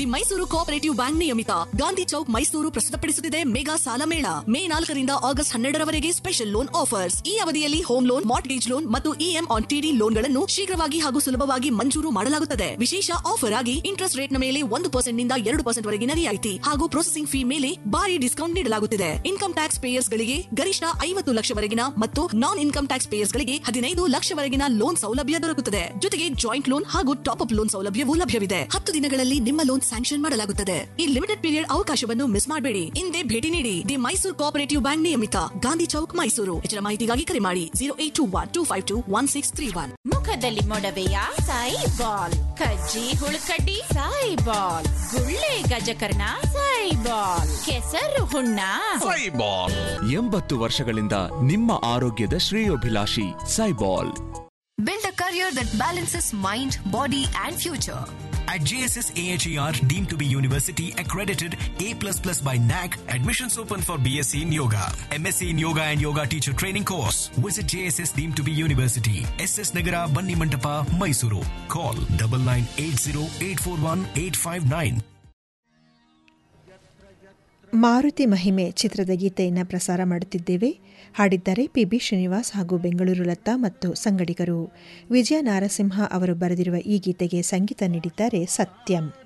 The Mysuru cooperative bank ನಿಯಮಿತ Gandhi Chowk Mysuru ಪ್ರಸ್ತುತಪಡಿಸುತ್ತಿದೆ mega ಸಾಲ ಮೇಳ. May 4ರಿಂದ August 12ರವರೆಗೆ special loan offers. ಈ ಅವಧಿಯಲ್ಲಿ ಹೋಮ್ ಲೋನ್, ಮಾರ್ಟ್ಗೇಜ್ ಲೋನ್ ಮತ್ತು ಇಎಂ ಆನ್ ಟಿಡಿ ಲೋನ್ಗಳನ್ನು ಶೀಘ್ರವಾಗಿ ಹಾಗೂ ಸುಲಭವಾಗಿ ಮಂಜೂರು ಮಾಡಲಾಗುತ್ತದೆ. ವಿಶೇಷ ಆಫರ್ ಆಗಿ ಇಂಟ್ರೆಸ್ಟ್ ರೇಟ್ ನ ಮೇಲೆ 1% ನಿಂದ 2% ವರೆಗಿನ ರಿಯಾಯಿತಿ ಹಾಗೂ ಪ್ರೊಸೆಸಿಂಗ್ ಫೀ ಮೇಲೆ ಭಾರಿ ಡಿಸ್ಕೌಂಟ್ ನೀಡಲಾಗುತ್ತಿದೆ. ಇನ್ಕಮ್ ಟ್ಯಾಕ್ಸ್ ಪೇಯರ್ಸ್ ಗಳಿಗೆ ಗರಿಷ್ಠ 50 ಲಕ್ಷವರೆಗಿನ ಮತ್ತು ನಾನ್ ಇನ್ಕಮ್ ಟ್ಯಾಕ್ಸ್ ಪೇಯರ್ಸ್ ಗಳಿಗೆ 15 ಲಕ್ಷವರೆಗಿನ ಲೋನ್ ಸೌಲಭ್ಯ ದೊರಕುತ್ತದೆ. ಜೊತೆಗೆ ಜಾಯಿಂಟ್ ಲೋನ್ ಹಾಗೂ ಟಾಪ್ ಅಪ್ ಲೋನ್ ಸೌಲಭ್ಯವೂ ಲಭ್ಯವಿದೆ. 10 ದಿನಗಳಲ್ಲಿ ನಿಮ್ಮ ಲೋನ್ ಸ್ಯಾಂಕ್ಷನ್ ಮಾಡಲಾಗುತ್ತದೆ. ಈ ಲಿಮಿಟೆಡ್ ಪೀರಿಯಡ್ ಅವಕಾಶವನ್ನು ಮಿಸ್ ಮಾಡಬೇಡಿ. ಹಿಂದೆ ಭೇಟಿ ನೀಡಿ ದಿ ಮೈಸೂರು ಕೋಆಪರೇಟಿವ್ ಬ್ಯಾಂಕ್ ನಿಯಮಿತ ಗಾಂಧಿ ಚೌಕ್ ಮೈಸೂರು. ಹೆಚ್ಚಿನ ಮಾಹಿತಿಗಾಗಿ ಕರೆ ಮಾಡಿ 0821252161. ಮುಖದಲ್ಲಿ ಮೊಡವೆಯ ಸಾಯಿಬಾಲ್, ಕಜ್ಜಿ ಹುಳುಕಡ್ಡಿ ಸಾಯಿಬಾಲ್, ಗುಳ್ಳೆ ಗಜಕರ್ಣ ಸಾಯಿಬಾಲ್, ಕೆಸರು ಹುಣ್ಣ ಸಾಯಿಬಾಲ್. 80 ವರ್ಷಗಳಿಂದ ನಿಮ್ಮ ಆರೋಗ್ಯದ ಶ್ರೇಯೋಭಿಲಾಷಿ ಸಾಯಿಬಾಲ್. Build a career that balances mind, body and future. At JSS AHER, deemed to be university accredited A++ by NAC, admissions open for BSc in Yoga, MSc in Yoga and Yoga Teacher Training course. Visit JSS deemed to be university, SS Nagara, Banni Mantapa, Mysuru. Call 9980841859. Maruti ಮಹಿಮೆ ಚಿತ್ರದ ಗೀತೆಯನ್ನು ಪ್ರಸಾರ ಮಾಡುತ್ತಿದ್ದೇವೆ. ಹಾಡಿದ್ದಾರೆ PB. Srinivas ಹಾಗೂ ಬೆಂಗಳೂರು ಲತಾ ಮತ್ತು ಸಂಗಡಿಗರು. ವಿಜಯ ನಾರಸಿಂಹ ಅವರು ಬರೆದಿರುವ ಈ ಗೀತೆಗೆ ಸಂಗೀತ ನೀಡಿದ್ದಾರೆ ಸತ್ಯಂ.